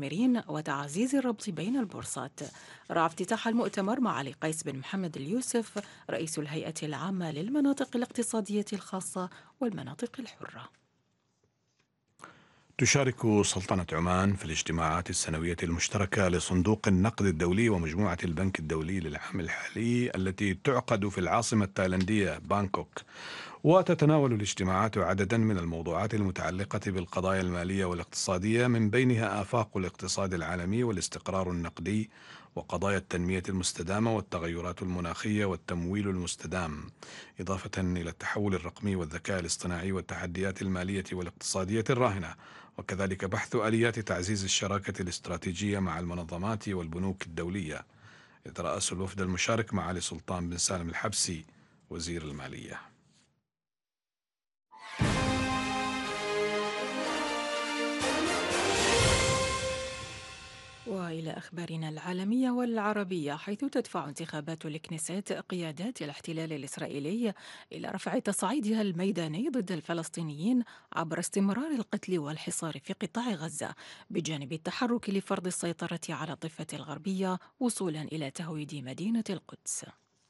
المستثمرين وتعزيز الربط بين البورصات. رأى افتتاح المؤتمر معالي قيس بن محمد اليوسف رئيس الهيئة العامة للمناطق الاقتصادية الخاصة والمناطق الحرة. تشارك سلطنة عمان في الاجتماعات السنوية المشتركة لصندوق النقد الدولي ومجموعة البنك الدولي للعام الحالي التي تعقد في العاصمة التايلاندية بانكوك. وتتناول الاجتماعات عددا من الموضوعات المتعلقة بالقضايا المالية والاقتصادية، من بينها آفاق الاقتصاد العالمي والاستقرار النقدي، وقضايا التنمية المستدامة والتغيرات المناخية والتمويل المستدام، إضافة إلى التحول الرقمي والذكاء الاصطناعي والتحديات المالية والاقتصادية الراهنة، وكذلك بحث آليات تعزيز الشراكة الاستراتيجية مع المنظمات والبنوك الدولية. يترأس الوفد المشارك معالي سلطان بن سالم الحبسي وزير المالية. وإلى أخبارنا العالمية والعربية، حيث تدفع انتخابات الكنيست قيادات الاحتلال الإسرائيلي إلى رفع تصعيدها الميداني ضد الفلسطينيين عبر استمرار القتل والحصار في قطاع غزة، بجانب التحرك لفرض السيطرة على الضفة الغربية وصولا إلى تهويد مدينة القدس.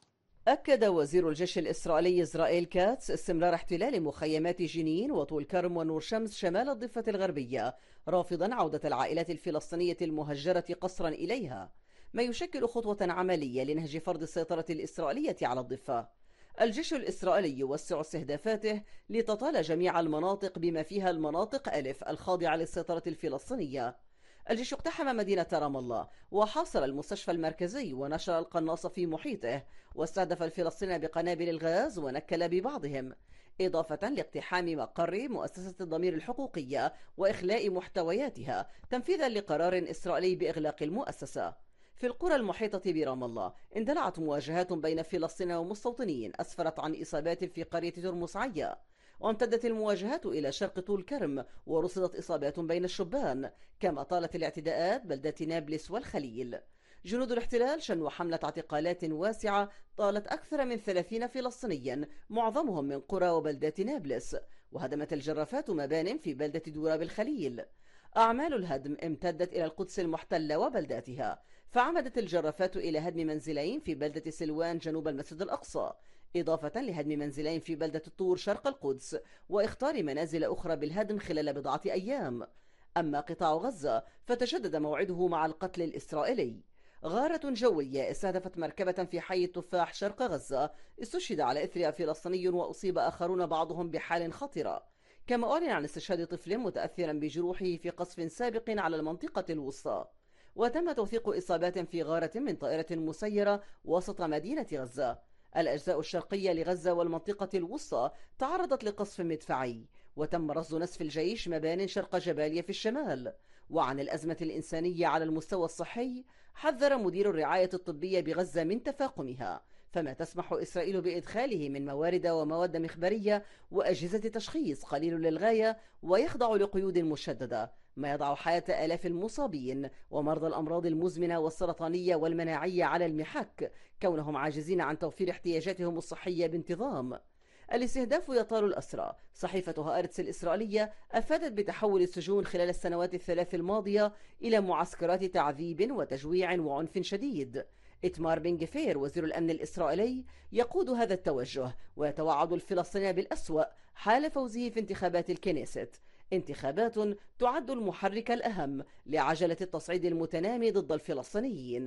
أكد وزير الجيش الإسرائيلي إسرائيل كاتس استمرار احتلال مخيمات جنين وطول كرم ونور شمس شمال الضفة الغربية، رافضا عودة العائلات الفلسطينية المهجرة قسرا إليها، ما يشكل خطوة عملية لنهج فرض السيطرة الإسرائيلية على الضفة. الجيش الإسرائيلي يوسع استهدافاته لتطال جميع المناطق بما فيها المناطق ألف الخاضعة للسيطرة الفلسطينية. الجيش اقتحم مدينة رام الله وحاصر المستشفى المركزي ونشر القناص في محيطه، واستهدف الفلسطينيين بقنابل الغاز ونكل ببعضهم، إضافة لاقتحام مقر مؤسسة الضمير الحقوقية وإخلاء محتوياتها تنفيذا لقرار إسرائيلي بإغلاق المؤسسة. في القرى المحيطة برام الله اندلعت مواجهات بين فلسطين ومستوطنين أسفرت عن إصابات في قرية ترمس عيا، وامتدت المواجهات إلى شرق طول كرم ورصدت إصابات بين الشبان، كما طالت الاعتداءات بلدة نابلس والخليل. جنود الاحتلال شنوا حملة اعتقالات واسعة طالت أكثر من 30 فلسطينيا معظمهم من قرى وبلدات نابلس، وهدمت الجرافات مبان في بلدة دوراب الخليل. أعمال الهدم امتدت إلى القدس المحتلة وبلداتها، فعمدت الجرافات إلى هدم منزلين في بلدة سلوان جنوب المسجد الأقصى، إضافة لهدم منزلين في بلدة الطور شرق القدس، وإخطار منازل أخرى بالهدم خلال بضعة أيام. أما قطاع غزة فتجدد موعده مع القتل الإسرائيلي. غارة جوية استهدفت مركبة في حي التفاح شرق غزة، استشهد على إثرها فلسطيني وأصيب آخرون بعضهم بحال خطرة، كما أعلن عن استشهاد طفل متأثرا بجروحه في قصف سابق على المنطقة الوسطى. وتم توثيق إصابات في غارة من طائرة مسيرة وسط مدينة غزة. الأجزاء الشرقية لغزة والمنطقة الوسطى تعرضت لقصف مدفعي، وتم رصد نسف الجيش مبان شرق جباليا في الشمال. وعن الأزمة الإنسانية على المستوى الصحي حذر مدير الرعاية الطبية بغزة من تفاقمها، فما تسمح إسرائيل بإدخاله من موارد ومواد مخبرية وأجهزة تشخيص قليل للغاية ويخضع لقيود مشددة، ما يضع حياة آلاف المصابين ومرضى الأمراض المزمنة والسرطانية والمناعية على المحك، كونهم عاجزين عن توفير احتياجاتهم الصحية بانتظام. الاستهداف يطال الأسرى. صحيفة هآرتس الإسرائيلية أفادت بتحول السجون خلال السنوات الثلاث الماضية إلى معسكرات تعذيب وتجويع وعنف شديد. إتمار بن جفير وزير الأمن الإسرائيلي يقود هذا التوجه ويتوعد الفلسطينيين بالأسوأ حال فوزه في انتخابات الكنيست، انتخابات تعد المحرك الأهم لعجلة التصعيد المتنامي ضد الفلسطينيين.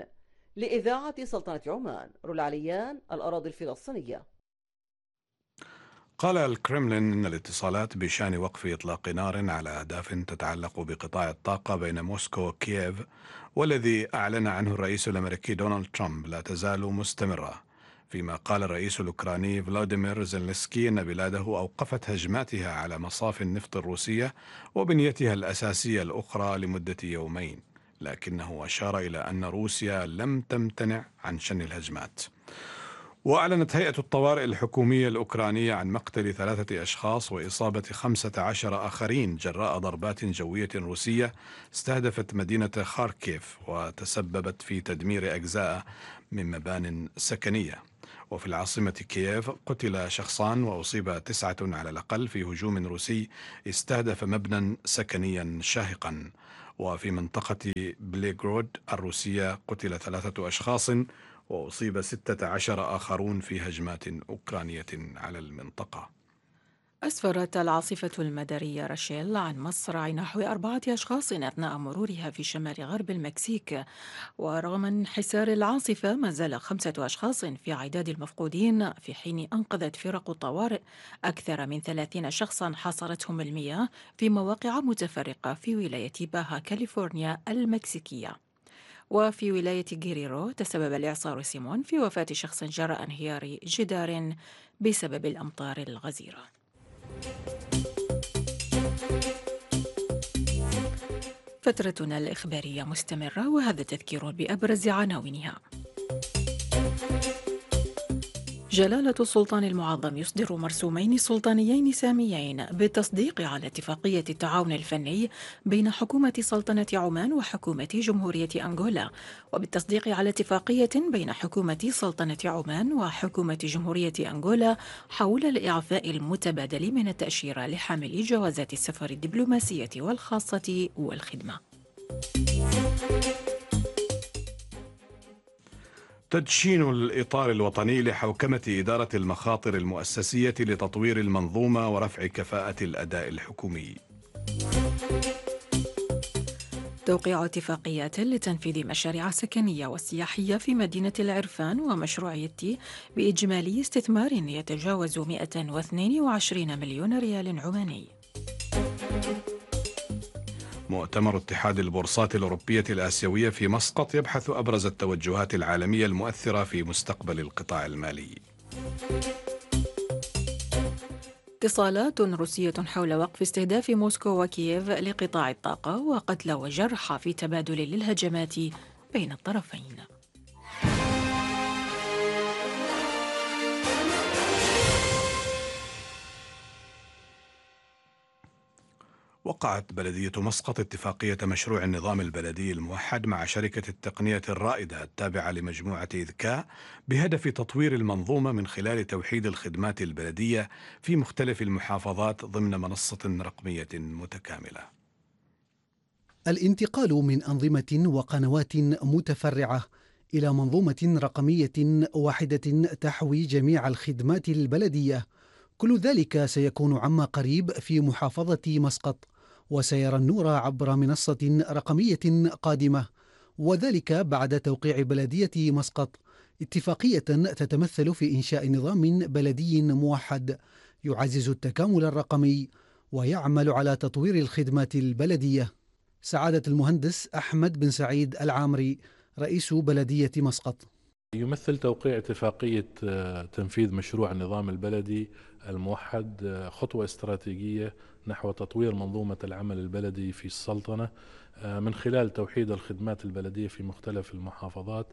لإذاعة سلطنة عمان، رولعليان، الأراضي الفلسطينية. قال الكرملين إن الاتصالات بشأن وقف إطلاق نار على أهداف تتعلق بقطاع الطاقة بين موسكو وكييف، والذي أعلن عنه الرئيس الأمريكي دونالد ترامب، لا تزال مستمرة. فيما قال الرئيس الأوكراني فلاديمير زيلنسكي إن بلاده أوقفت هجماتها على مصافي النفط الروسية وبنيتها الأساسية الأخرى لمدة يومين، لكنه أشار إلى أن روسيا لم تمتنع عن شن الهجمات. وأعلنت هيئة الطوارئ الحكومية الأوكرانية عن مقتل 3 أشخاص وإصابة 15 آخرين جراء ضربات جوية روسية استهدفت مدينة خاركيف وتسببت في تدمير أجزاء من مبان سكنية. وفي العاصمة كييف قتل شخصان وأصيب 9 على الأقل في هجوم روسي استهدف مبنى سكنيا شاهقا. وفي منطقة بليغرود الروسية قتل 3 أشخاص وأصيب 16 آخرون في هجمات أوكرانية على المنطقة. أسفرت العاصفة المدارية راشيل عن مصرع نحو 4 أشخاص أثناء مرورها في شمال غرب المكسيك. ورغم انحسار العاصفة ما زال 5 أشخاص في عداد المفقودين، في حين أنقذت فرق الطوارئ أكثر من 30 شخصا حاصرتهم المياه في مواقع متفرقة في ولاية باها كاليفورنيا المكسيكية. وفي ولاية غيريرو تسبب الإعصار سيمون في وفاة شخص جراء انهيار جدار بسبب الأمطار الغزيرة. فترتنا الإخبارية مستمرة، وهذا تذكير بأبرز عناوينها. جلالة السلطان المعظم يصدر مرسومين سلطانيين ساميين بالتصديق على اتفاقية التعاون الفني بين حكومة سلطنة عمان وحكومة جمهورية أنغولا، وبالتصديق على اتفاقية بين حكومة سلطنة عمان وحكومة جمهورية أنغولا حول الإعفاء المتبادل من التأشيرة لحاملي جوازات السفر الدبلوماسية والخاصة والخدمة. تدشين الإطار الوطني لحوكمة إدارة المخاطر المؤسسية لتطوير المنظومة ورفع كفاءة الأداء الحكومي. توقيع اتفاقيات لتنفيذ مشاريع سكنية وسياحية في مدينة العرفان ومشروعية بإجمالي استثمار يتجاوز 122 مليون ريال عماني. مؤتمر اتحاد البورصات الأوروبية الآسيوية في مسقط يبحث أبرز التوجهات العالمية المؤثرة في مستقبل القطاع المالي. اتصالات روسية حول وقف استهداف موسكو وكييف لقطاع الطاقة، وقتل وجرحى في تبادل للهجمات بين الطرفين. وقعت بلدية مسقط اتفاقية مشروع النظام البلدي الموحد مع شركة التقنية الرائدة التابعة لمجموعة إذكاء بهدف تطوير المنظومة من خلال توحيد الخدمات البلدية في مختلف المحافظات ضمن منصة رقمية متكاملة. الانتقال من أنظمة وقنوات متفرعة إلى منظومة رقمية واحدة تحوي جميع الخدمات البلدية، كل ذلك سيكون عما قريب في محافظة مسقط، وسيرى النور عبر منصة رقمية قادمة، وذلك بعد توقيع بلدية مسقط اتفاقية تتمثل في إنشاء نظام بلدي موحد يعزز التكامل الرقمي ويعمل على تطوير الخدمات البلدية. سعادة المهندس أحمد بن سعيد العامري رئيس بلدية مسقط: يمثل توقيع اتفاقية تنفيذ مشروع النظام البلدي الموحد خطوة استراتيجية نحو تطوير منظومة العمل البلدي في السلطنة من خلال توحيد الخدمات البلدية في مختلف المحافظات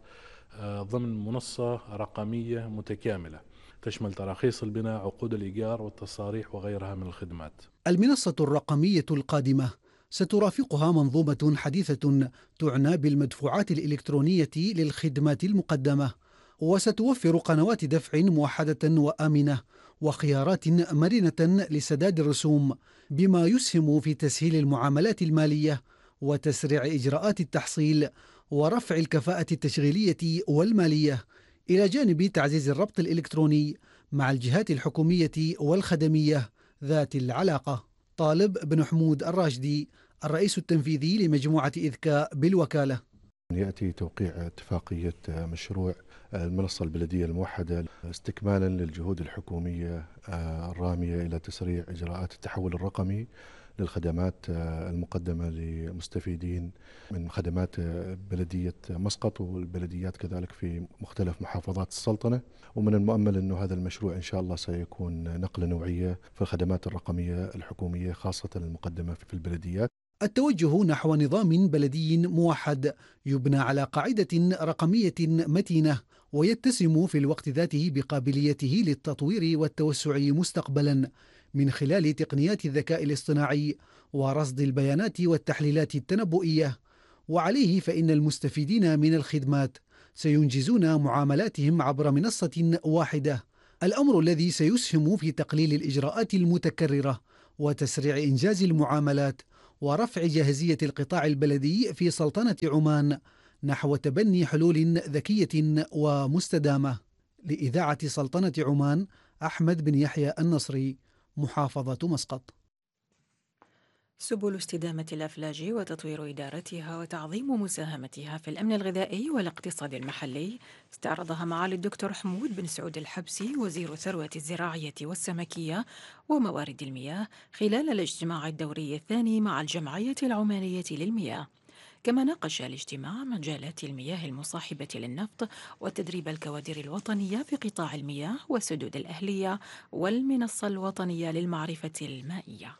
ضمن منصة رقمية متكاملة تشمل تراخيص البناء، عقود الإيجار والتصاريح وغيرها من الخدمات. المنصة الرقمية القادمة سترافقها منظومة حديثة تعنى بالمدفوعات الإلكترونية للخدمات المقدمة، وستوفر قنوات دفع موحدة وآمنة وخيارات مرنة لسداد الرسوم، بما يسهم في تسهيل المعاملات المالية وتسريع إجراءات التحصيل ورفع الكفاءة التشغيلية والمالية، إلى جانب تعزيز الربط الإلكتروني مع الجهات الحكومية والخدمية ذات العلاقة. طالب بن حمود الراشدي الرئيس التنفيذي لمجموعة إذكاء بالوكالة: يأتي توقيع اتفاقية مشروع المنصة البلدية الموحدة استكمالا للجهود الحكومية الرامية إلى تسريع إجراءات التحول الرقمي للخدمات المقدمة لمستفيدين من خدمات بلدية مسقط والبلديات كذلك في مختلف محافظات السلطنة. ومن المؤمل أن هذا المشروع إن شاء الله سيكون نقلة نوعية في الخدمات الرقمية الحكومية خاصة المقدمة في البلديات. التوجه نحو نظام بلدي موحد يبنى على قاعدة رقمية متينة ويتسم في الوقت ذاته بقابليته للتطوير والتوسع مستقبلا من خلال تقنيات الذكاء الاصطناعي ورصد البيانات والتحليلات التنبؤية. وعليه فإن المستفيدين من الخدمات سينجزون معاملاتهم عبر منصة واحدة، الأمر الذي سيسهم في تقليل الإجراءات المتكررة وتسريع إنجاز المعاملات ورفع جاهزية القطاع البلدي في سلطنة عمان نحو تبني حلول ذكية ومستدامة. لإذاعة سلطنة عمان، أحمد بن يحيى النصري، محافظة مسقط. سبل استدامة الأفلاج وتطوير إدارتها وتعظيم مساهمتها في الأمن الغذائي والاقتصاد المحلي استعرضها معالي الدكتور حمود بن سعود الحبسي وزير الثروة الزراعية والسمكية وموارد المياه خلال الاجتماع الدوري الثاني مع الجمعية العمانية للمياه. كما ناقش الاجتماع مجالات المياه المصاحبة للنفط وتدريب الكوادر الوطنية في قطاع المياه والسدود الأهلية والمنصة الوطنية للمعرفة المائية.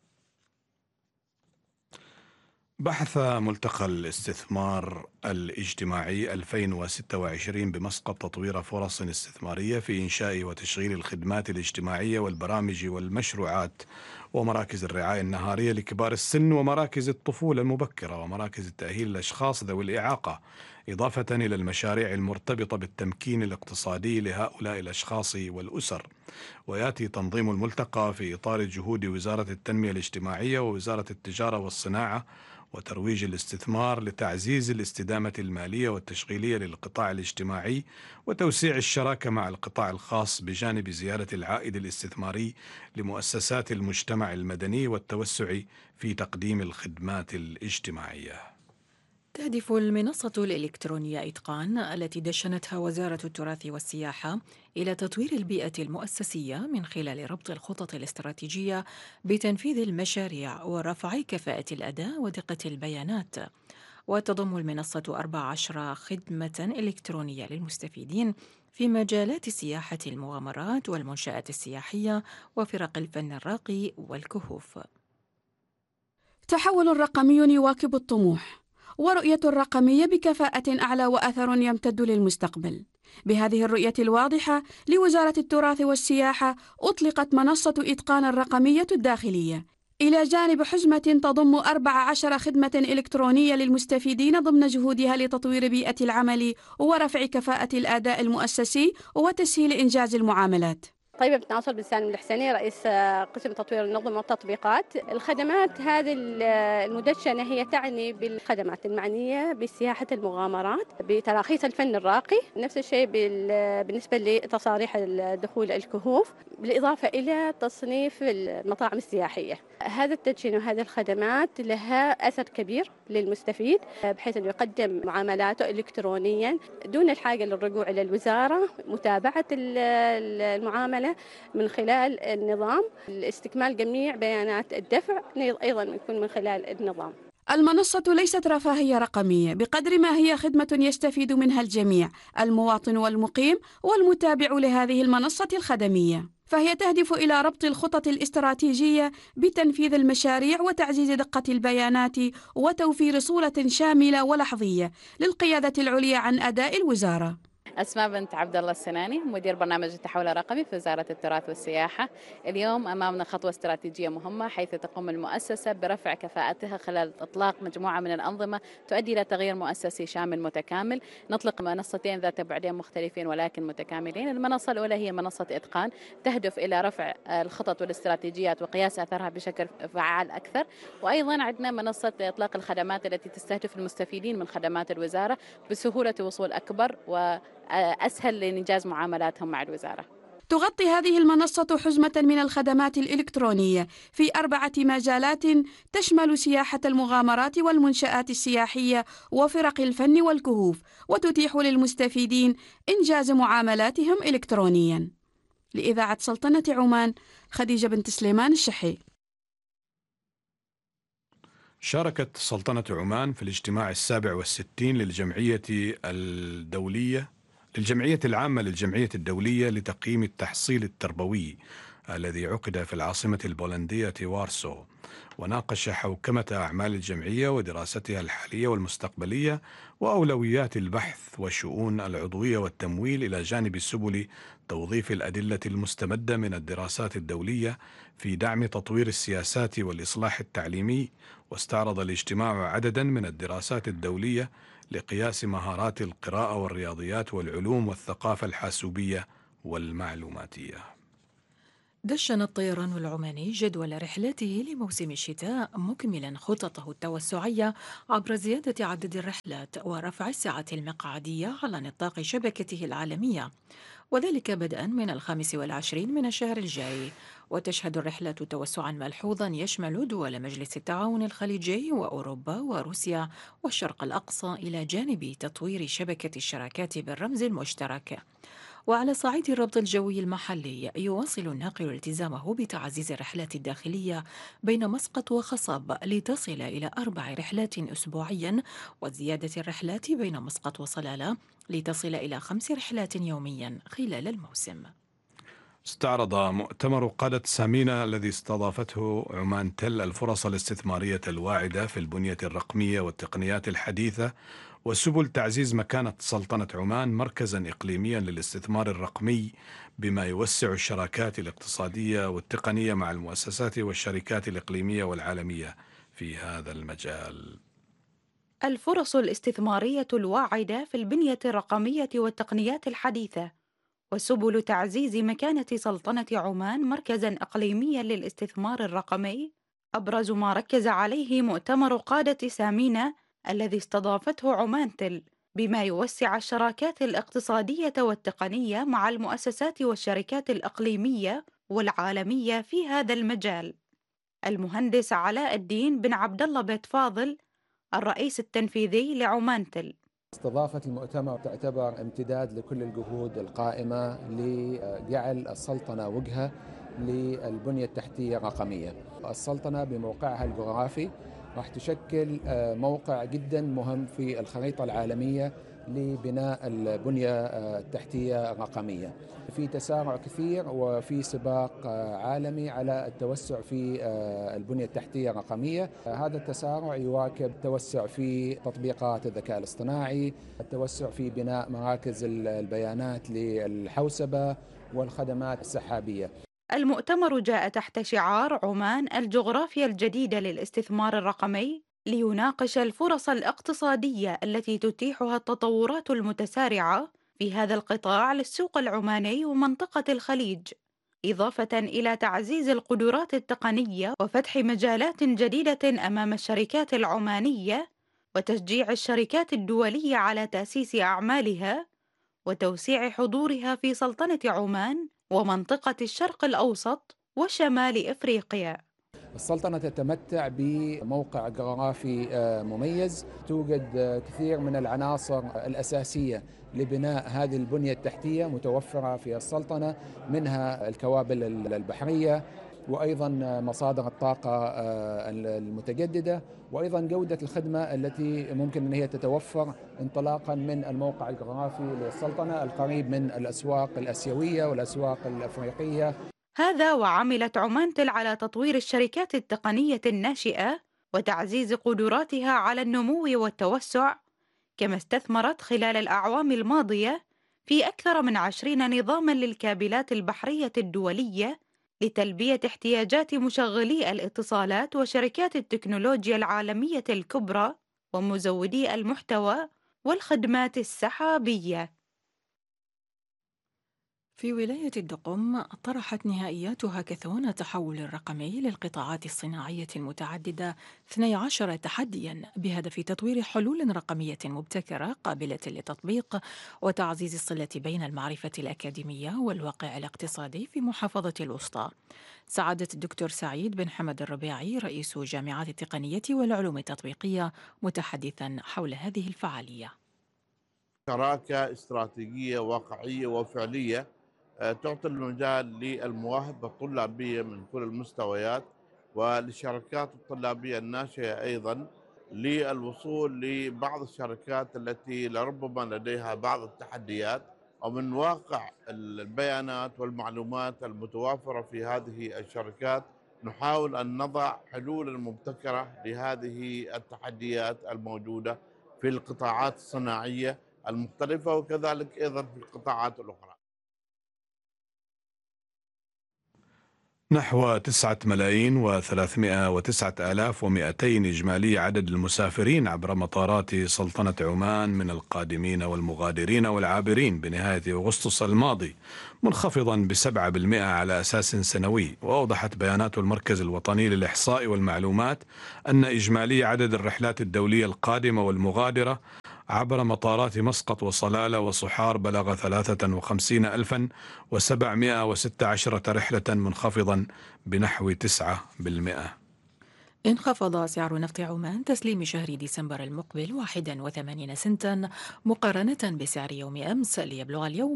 بحث ملتقى الاستثمار الاجتماعي 2026 بمسقط تطوير فرص استثمارية في إنشاء وتشغيل الخدمات الاجتماعية والبرامج والمشروعات ومراكز الرعاية النهارية لكبار السن ومراكز الطفولة المبكرة ومراكز التأهيل للأشخاص ذوي الإعاقة، إضافة إلى المشاريع المرتبطة بالتمكين الاقتصادي لهؤلاء الأشخاص والأسر. ويأتي تنظيم الملتقى في إطار جهود وزارة التنمية الاجتماعية ووزارة التجارة والصناعة وترويج الاستثمار لتعزيز الاستدامة المالية والتشغيلية للقطاع الاجتماعي وتوسيع الشراكة مع القطاع الخاص بجانب زيادة العائد الاستثماري لمؤسسات المجتمع المدني والتوسع في تقديم الخدمات الاجتماعية. تهدف المنصة الإلكترونية إتقان التي دشنتها وزارة التراث والسياحة إلى تطوير البيئة المؤسسية من خلال ربط الخطط الاستراتيجية بتنفيذ المشاريع ورفع كفاءة الأداء ودقة البيانات. وتضم المنصة 14 خدمة إلكترونية للمستفيدين في مجالات سياحة المغامرات والمنشآت السياحية وفرق الفن الراقي والكهوف. تحول رقمي يواكب الطموح، ورؤية الرقمية بكفاءة أعلى وأثر يمتد للمستقبل. بهذه الرؤية الواضحة لوزارة التراث والسياحة أطلقت منصة إتقان الرقمية الداخلية إلى جانب حزمة تضم 14 خدمة إلكترونية للمستفيدين ضمن جهودها لتطوير بيئة العمل ورفع كفاءة الأداء المؤسسي وتسهيل إنجاز المعاملات. طيبة بنت ناصر بن سالم الحسيني، رئيس قسم تطوير النظم والتطبيقات. الخدمات هذه المدشنة هي تعني بالخدمات المعنية بسياحة المغامرات، بتراخيص الفن الراقي، نفس الشيء بالنسبة لتصاريح الدخول الكهوف، بالإضافة إلى تصنيف المطاعم السياحية. هذا التدشين وهذه الخدمات لها أثر كبير للمستفيد بحيث أنه يقدم معاملاته إلكترونيا دون الحاجة للرجوع إلى الوزارة، متابعة المعاملة من خلال النظام، استكمال جميع بيانات الدفع أيضا يكون من خلال النظام. المنصة ليست رفاهية رقمية بقدر ما هي خدمة يستفيد منها الجميع، المواطن والمقيم والمتابع لهذه المنصة الخدمية. فهي تهدف إلى ربط الخطط الاستراتيجية بتنفيذ المشاريع وتعزيز دقة البيانات وتوفير صورة شاملة ولحظية للقيادة العليا عن أداء الوزارة. أسماء بنت عبد الله السناني، مدير برنامج التحول الرقمي في وزارة التراث والسياحة. اليوم أمامنا خطوة استراتيجية مهمة حيث تقوم المؤسسة برفع كفاءتها خلال إطلاق مجموعة من الأنظمة تؤدي إلى تغيير مؤسسي شامل متكامل. نطلق منصتين ذات بعدين مختلفين ولكن متكاملين. المنصة الأولى هي منصة إتقان، تهدف إلى رفع الخطط والاستراتيجيات وقياس أثرها بشكل فعال أكثر. وأيضا عندنا منصة إطلاق الخدمات التي تستهدف المستفيدين من خدمات الوزارة بسهولة وصول أكبر وأسهل لإنجاز معاملاتهم مع الوزارة. تغطي هذه المنصة حزمة من الخدمات الإلكترونية في 4 مجالات تشمل سياحة المغامرات والمنشآت السياحية وفرق الفن والكهوف، وتتيح للمستفيدين إنجاز معاملاتهم إلكترونيا. لإذاعة سلطنة عمان، خديجة بنت سليمان الشحي. شاركت سلطنة عمان في الاجتماع 67 للجمعية العامة للجمعية الدولية لتقييم التحصيل التربوي الذي عقد في العاصمة البولندية وارسو، وناقش حوكمة أعمال الجمعية ودراستها الحالية والمستقبلية وأولويات البحث والشؤون العضوية والتمويل، إلى جانب سبل توظيف الأدلة المستمدة من الدراسات الدولية في دعم تطوير السياسات والإصلاح التعليمي. واستعرض الاجتماع عددا من الدراسات الدولية لقياس مهارات القراءة والرياضيات والعلوم والثقافة الحاسوبية والمعلوماتية. دشن الطيران العماني جدول رحلاته لموسم الشتاء، مكملا خططه التوسعية عبر زيادة عدد الرحلات ورفع السعة المقعدية على نطاق شبكته العالمية، وذلك بدءا من 25 من الشهر الجاري. وتشهد الرحلات توسعا ملحوظا يشمل دول مجلس التعاون الخليجي وأوروبا وروسيا والشرق الأقصى، إلى جانب تطوير شبكة الشراكات بالرمز المشترك. وعلى صعيد الربط الجوي المحلي، يواصل الناقل التزامه بتعزيز الرحلات الداخلية بين مسقط وخصب لتصل إلى 4 رحلات أسبوعيا، وزيادة الرحلات بين مسقط وصلالة لتصل إلى 5 رحلات يوميا خلال الموسم. استعرض مؤتمر قادة سامينا الذي استضافته عمان تل الفرص الاستثمارية الواعدة في البنية الرقمية والتقنيات الحديثة وسبل تعزيز مكانة سلطنة عمان مركزا إقليميا للاستثمار الرقمي، بما يوسع الشراكات الاقتصادية والتقنية مع المؤسسات والشركات الإقليمية والعالمية في هذا المجال. الفرص الاستثمارية الواعدة في البنية الرقمية والتقنيات الحديثة وسبل تعزيز مكانة سلطنة عمان مركزاً إقليمياً للاستثمار الرقمي، أبرز ما ركز عليه مؤتمر قادة سامينا الذي استضافته عمان تل، بما يوسع الشراكات الاقتصادية والتقنية مع المؤسسات والشركات الإقليمية والعالمية في هذا المجال. المهندس علاء الدين بن عبد الله بيت فاضل، الرئيس التنفيذي لعمان تل: استضافة المؤتمر تعتبر امتداد لكل الجهود القائمة لجعل السلطنة وجهة للبنية التحتية الرقمية. السلطنة بموقعها الجغرافي راح تشكل موقع جدا مهم في الخريطة العالمية لبناء البنية التحتية الرقمية. في تسارع كثير وفي سباق عالمي على التوسع في البنية التحتية الرقمية. هذا التسارع يواكب التوسع في تطبيقات الذكاء الاصطناعي، التوسع في بناء مراكز البيانات للحوسبة والخدمات السحابية. المؤتمر جاء تحت شعار عمان الجغرافيا الجديدة للاستثمار الرقمي، ليناقش الفرص الاقتصادية التي تتيحها التطورات المتسارعة في هذا القطاع للسوق العماني ومنطقة الخليج، إضافة إلى تعزيز القدرات التقنية وفتح مجالات جديدة أمام الشركات العمانية، وتشجيع الشركات الدولية على تأسيس أعمالها وتوسيع حضورها في سلطنة عمان ومنطقة الشرق الأوسط وشمال إفريقيا. السلطنة تتمتع بموقع جغرافي مميز، توجد كثير من العناصر الأساسية لبناء هذه البنية التحتية متوفرة في السلطنة، منها الكوابل البحرية وأيضا مصادر الطاقة المتجددة، وأيضا جودة الخدمة التي ممكن أن هي تتوفر انطلاقا من الموقع الجغرافي للسلطنة القريب من الأسواق الآسيوية والأسواق الأفريقية. هذا وعملت عمان تل على تطوير الشركات التقنية الناشئة وتعزيز قدراتها على النمو والتوسع، كما استثمرت خلال الأعوام الماضية في أكثر من 20 نظاماً للكابلات البحرية الدولية لتلبية احتياجات مشغلي الاتصالات وشركات التكنولوجيا العالمية الكبرى ومزودي المحتوى والخدمات السحابية. في ولاية الدقم طرحت نهائيات هاكاثون التحول الرقمي للقطاعات الصناعية المتعددة 12 تحدياً بهدف تطوير حلول رقمية مبتكرة قابلة للتطبيق وتعزيز الصلة بين المعرفة الأكاديمية والواقع الاقتصادي في محافظة الوسطى. سعادة الدكتور سعيد بن حمد الربيعي رئيس جامعات التقنية والعلوم التطبيقية متحدثاً حول هذه الفعالية. شراكة استراتيجية واقعية وفعلية تعطي المجال للمواهب الطلابية من كل المستويات وللشركات الطلابية الناشئة أيضا للوصول لبعض الشركات التي لربما لديها بعض التحديات ومن واقع البيانات والمعلومات المتوافرة في هذه الشركات نحاول أن نضع حلولا مبتكرة لهذه التحديات الموجودة في القطاعات الصناعية المختلفة وكذلك أيضا في القطاعات الأخرى. نحو 9,309,200 إجمالي عدد المسافرين عبر مطارات سلطنة عمان من القادمين والمغادرين والعابرين بنهاية أغسطس الماضي، منخفضا ب7% على أساس سنوي. وأوضحت بيانات المركز الوطني للإحصاء والمعلومات أن إجمالي عدد الرحلات الدولية القادمة والمغادرة عبر مطارات مسقط وصلالة وصحار بلغ 53,716 رحلة، منخفضا بنحو 9%. انخفض سعر نفط عمان تسليم شهر ديسمبر المقبل 81 سنتا مقارنة بسعر يوم أمس، ليبلغ اليوم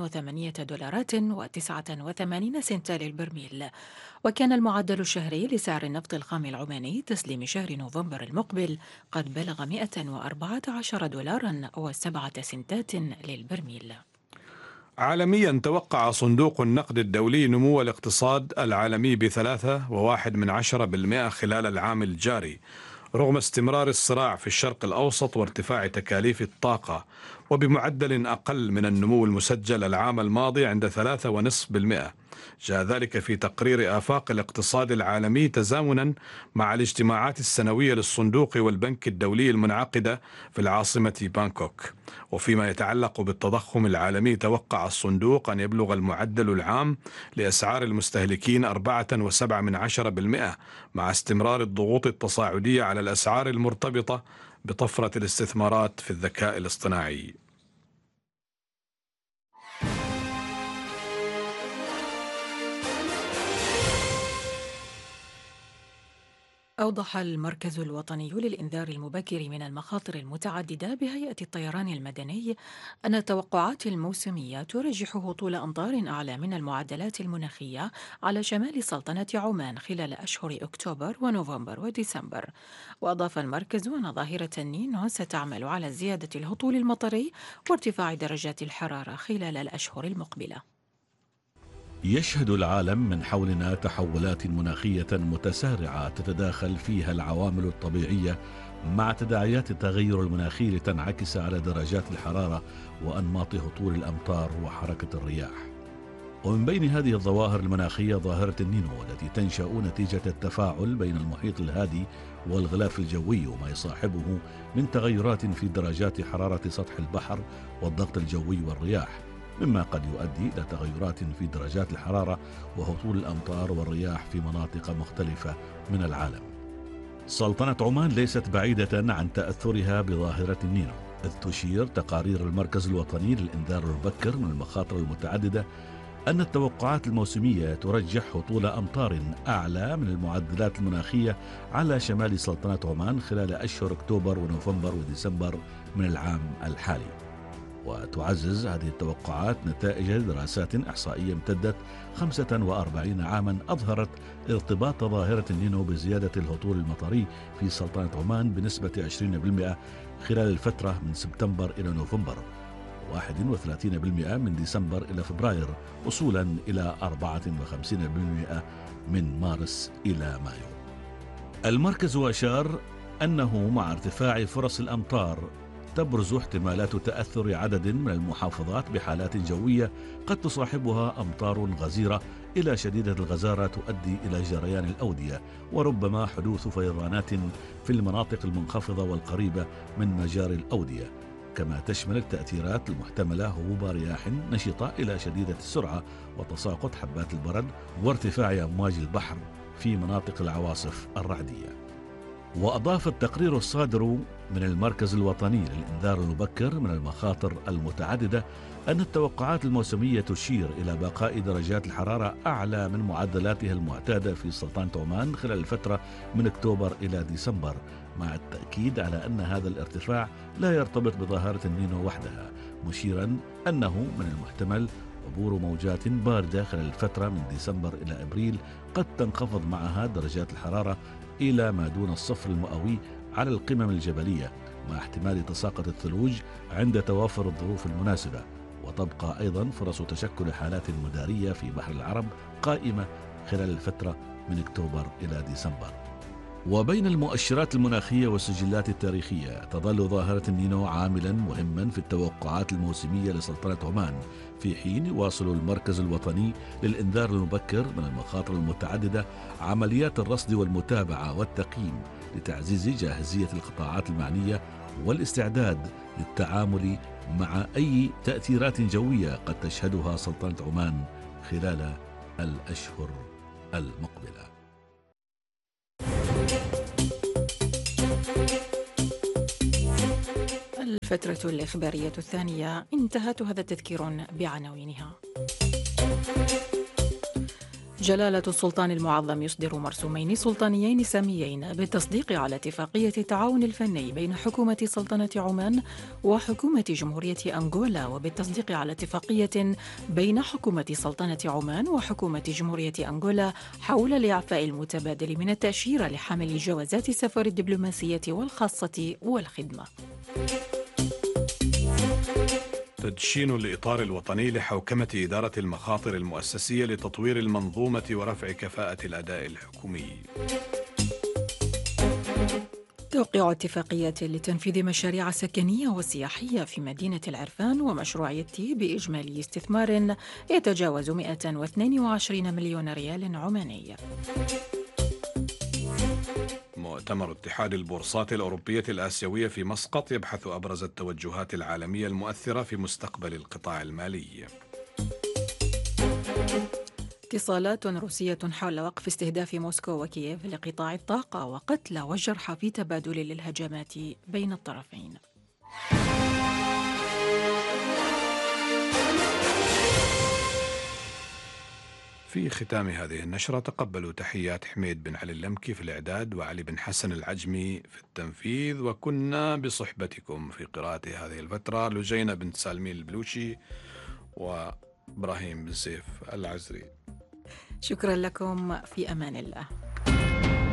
$108.89 للبرميل. وكان المعدل الشهري لسعر النفط الخام العماني تسليم شهر نوفمبر المقبل قد بلغ $114.07 للبرميل. عالميا، توقع صندوق النقد الدولي نمو الاقتصاد العالمي ب3.1% خلال العام الجاري، رغم استمرار الصراع في الشرق الأوسط وارتفاع تكاليف الطاقة، وبمعدل أقل من النمو المسجل العام الماضي عند 3.5%. جاء ذلك في تقرير آفاق الاقتصاد العالمي تزامنا مع الاجتماعات السنوية للصندوق والبنك الدولي المنعقدة في العاصمة بانكوك. وفيما يتعلق بالتضخم العالمي، توقع الصندوق أن يبلغ المعدل العام لأسعار المستهلكين 4.7% مع استمرار الضغوط التصاعدية على الأسعار المرتبطة بطفرة الاستثمارات في الذكاء الاصطناعي. أوضح المركز الوطني للإنذار المبكر من المخاطر المتعددة بهيئة الطيران المدني أن التوقعات الموسمية ترجح هطول أمطار أعلى من المعدلات المناخية على شمال سلطنة عمان خلال أشهر أكتوبر ونوفمبر وديسمبر. وأضاف المركز أن ظاهرة النينو ستعمل على زيادة الهطول المطري وارتفاع درجات الحرارة خلال الأشهر المقبلة. يشهد العالم من حولنا تحولات مناخية متسارعة تتداخل فيها العوامل الطبيعية مع تداعيات التغير المناخي لتنعكس على درجات الحرارة وأنماط هطول الأمطار وحركة الرياح. ومن بين هذه الظواهر المناخية ظاهرة النينو التي تنشأ نتيجة التفاعل بين المحيط الهادي والغلاف الجوي وما يصاحبه من تغيرات في درجات حرارة سطح البحر والضغط الجوي والرياح، مما قد يؤدي إلى تغيرات في درجات الحرارة وهطول الأمطار والرياح في مناطق مختلفة من العالم. سلطنة عمان ليست بعيدة عن تأثرها بظاهرة النينو، إذ تشير تقارير المركز الوطني للإنذار المبكر من المخاطر المتعددة أن التوقعات الموسمية ترجح هطول أمطار أعلى من المعدلات المناخية على شمال سلطنة عمان خلال أشهر أكتوبر ونوفمبر وديسمبر من العام الحالي. وتعزز هذه التوقعات نتائج دراسات إحصائية امتدت 45 عاما أظهرت ارتباط ظاهرة النينو بزيادة الهطول المطري في سلطنة عمان بنسبة 20% خلال الفترة من سبتمبر إلى نوفمبر، 31% من ديسمبر إلى فبراير، وصولا إلى 54% من مارس إلى مايو. المركز أشار أنه مع ارتفاع فرص الأمطار تبرز احتمالات تأثر عدد من المحافظات بحالات جوية قد تصاحبها أمطار غزيرة إلى شديدة الغزارة تؤدي إلى جريان الأودية وربما حدوث فيضانات في المناطق المنخفضة والقريبة من مجاري الأودية، كما تشمل التأثيرات المحتملة هبوب رياح نشطة إلى شديدة السرعة وتساقط حبات البرد وارتفاع أمواج البحر في مناطق العواصف الرعدية. وأضاف التقرير الصادر من المركز الوطني للإنذار المبكر من المخاطر المتعددة أن التوقعات الموسمية تشير إلى بقاء درجات الحرارة أعلى من معدلاتها المعتادة في سلطنة عمان خلال الفترة من أكتوبر إلى ديسمبر، مع التأكيد على أن هذا الارتفاع لا يرتبط بظاهرة النينو وحدها، مشيرا أنه من المحتمل عبور موجات باردة خلال الفترة من ديسمبر إلى أبريل قد تنخفض معها درجات الحرارة إلى ما دون الصفر المئوي على القمم الجبلية، مع احتمال تساقط الثلوج عند توافر الظروف المناسبة، وتبقى أيضا فرص تشكل حالات مدارية في بحر العرب قائمة خلال الفترة من أكتوبر إلى ديسمبر. وبين المؤشرات المناخية والسجلات التاريخية تظل ظاهرة النينو عاملا مهما في التوقعات الموسمية لسلطنة عمان، في حين يواصل المركز الوطني للإنذار المبكر من المخاطر المتعددة عمليات الرصد والمتابعة والتقييم لتعزيز جاهزية القطاعات المعنية والاستعداد للتعامل مع أي تأثيرات جوية قد تشهدها سلطنة عمان خلال الأشهر المقبلة. الفترة الإخبارية الثانية انتهت، وهذا تذكير بعناوينها. جلالة السلطان المعظم يصدر مرسومين سلطانيين ساميين بالتصديق على اتفاقية التعاون الفني بين حكومة سلطنة عمان وحكومة جمهورية أنغولا، وبالتصديق على اتفاقية بين حكومة سلطنة عمان وحكومة جمهورية أنغولا حول الإعفاء المتبادل من التأشيرة لحاملي جوازات السفر الدبلوماسية والخاصة والخدمة. تدشين الإطار الوطني لحوكمة إدارة المخاطر المؤسسية لتطوير المنظومة ورفع كفاءة الأداء الحكومي. توقيع اتفاقية لتنفيذ مشاريع سكنية وسياحية في مدينة العرفان ومشروعية بإجمالي استثمار يتجاوز 122 مليون ريال عماني. مؤتمر اتحاد البورصات الأوروبية الآسيوية في مسقط يبحث أبرز التوجهات العالمية المؤثرة في مستقبل القطاع المالي. اتصالات روسية حول وقف استهداف موسكو وكييف لقطاع الطاقة، وقتل وجرحى في تبادل للهجمات بين الطرفين. في ختام هذه النشرة تقبلوا تحيات حميد بن علي اللمكي في الإعداد وعلي بن حسن العجمي في التنفيذ، وكنا بصحبتكم في قراءة هذه الفترة لجينة بنت سالمين البلوشي وإبراهيم بن سيف العزري. شكرا لكم، في أمان الله.